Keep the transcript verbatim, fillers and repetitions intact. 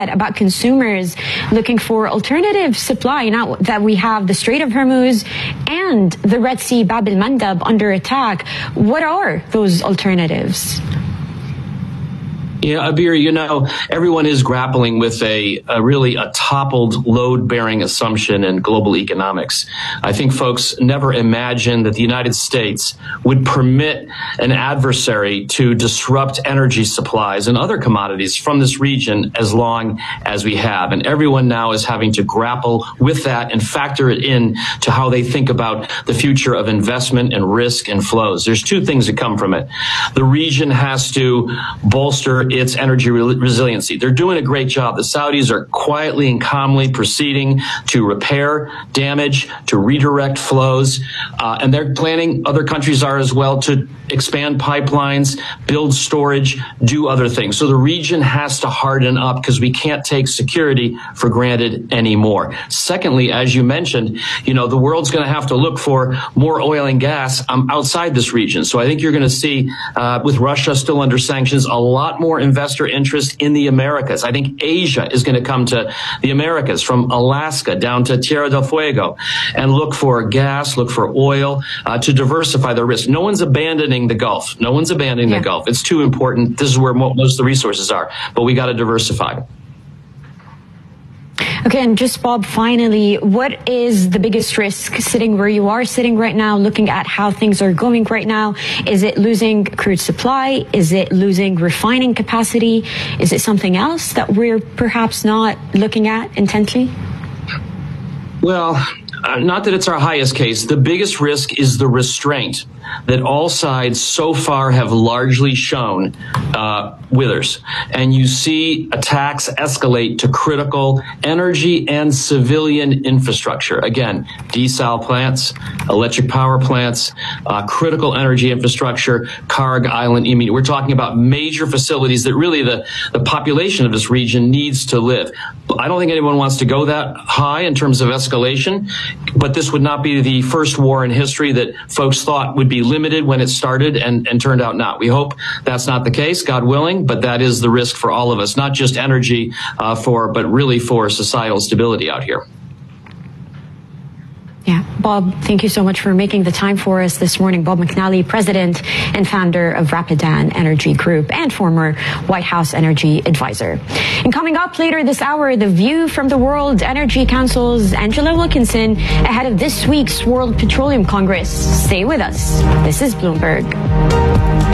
about consumers looking for alternative supply now that we have the Strait of Hormuz and the Red Sea Bab el-Mandab under attack. What are those alternatives? Yeah, Abir, you know, everyone is grappling with a, a really a toppled load-bearing assumption in global economics. I think folks never imagined that the United States would permit an adversary to disrupt energy supplies and other commodities from this region as long as we have. And everyone now is having to grapple with that and factor it in to how they think about the future of investment and risk and flows. There's two things that come from it. The region has to bolster its energy re- resiliency. They're doing a great job. The Saudis are quietly and calmly proceeding to repair damage, to redirect flows, uh, and they're planning, other countries are as well, to expand pipelines, build storage, do other things. So the region has to harden up because we can't take security for granted anymore. Secondly, as you mentioned, you know, the world's going to have to look for more oil and gas um, outside this region. So I think you're going to see, uh, with Russia still under sanctions, a lot more investor interest in the Americas. I think Asia is going to come to the Americas, from Alaska down to Tierra del Fuego, and look for gas, look for oil, uh, to diversify their risk. No one's abandoning the Gulf. No one's abandoning yeah. the Gulf. It's too important. This is where most of the resources are, but we got to diversify. Okay, and just, Bob, finally, what is the biggest risk sitting where you are sitting right now, looking at how things are going right now? Is it losing crude supply? Is it losing refining capacity? Is it something else that we're perhaps not looking at intently? Well, uh, not that it's our highest case. The biggest risk is the restraint that all sides so far have largely shown uh, withers. And you see attacks escalate to critical energy and civilian infrastructure. Again, desal plants, electric power plants, uh, critical energy infrastructure, Karg Island. I mean, we're talking about major facilities that really the, the population of this region needs to live. I don't think anyone wants to go that high in terms of escalation, but this would not be the first war in history that folks thought would be limited when it started and, and turned out not. We hope that's not the case, God willing, but that is the risk for all of us, not just energy uh, for, but really for societal stability out here. Yeah, Bob, thank you so much for making the time for us this morning. Bob McNally, president and founder of Rapidan Energy Group and former White House energy advisor. And coming up later this hour, the view from the World Energy Council's Angela Wilkinson ahead of this week's World Petroleum Congress. Stay with us. This is Bloomberg.